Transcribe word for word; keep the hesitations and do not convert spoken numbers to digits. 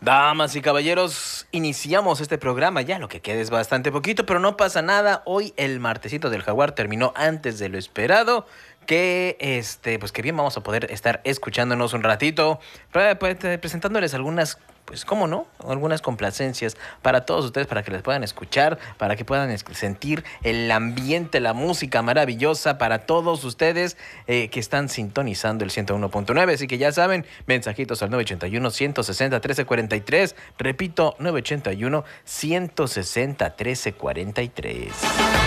Damas y caballeros, iniciamos este programa ya, lo que queda es bastante poquito, pero no pasa nada. Hoy el martesito del Jaguar terminó antes de lo esperado. Que este, pues que bien vamos a poder estar escuchándonos un ratito, pre- pre- presentándoles algunas, pues cómo no, algunas complacencias para todos ustedes, para que les puedan escuchar, para que puedan es- sentir el ambiente, la música maravillosa para todos ustedes eh, que están sintonizando el ciento uno punto nueve. Así que ya saben, mensajitos al nueve ochenta y uno, ciento sesenta, trece cuarenta y tres. Repito, nueve ochenta y uno, ciento sesenta, trece cuarenta y tres.